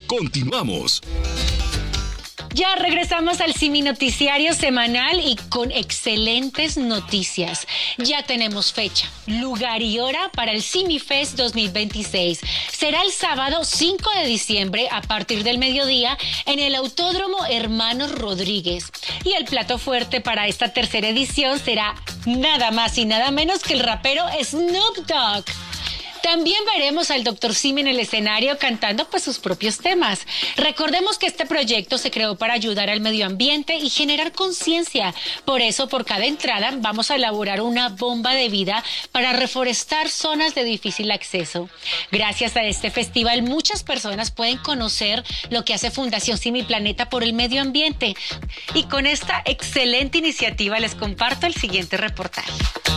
Continuamos. Ya regresamos al Simi Noticiario semanal y con excelentes noticias. Ya tenemos fecha, lugar y hora para el Simi Fest 2026. Será el sábado 5 de diciembre a partir del mediodía en el Autódromo Hermanos Rodríguez. Y el plato fuerte para esta tercera edición será nada más y nada menos que el rapero Snoop Dogg. También veremos al Dr. Simi en el escenario cantando pues sus propios temas. Recordemos que este proyecto se creó para ayudar al medio ambiente y generar conciencia. Por eso, por cada entrada, vamos a elaborar una bomba de vida para reforestar zonas de difícil acceso. Gracias a este festival, muchas personas pueden conocer lo que hace Fundación Simi Planeta por el medio ambiente. Y con esta excelente iniciativa les comparto el siguiente reportaje.